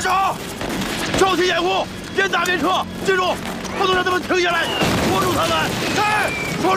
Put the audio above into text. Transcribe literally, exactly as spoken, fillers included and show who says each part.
Speaker 1: 手，稍停掩护，严打别撤。记住，不能让他们停下来，拖住他们。是，说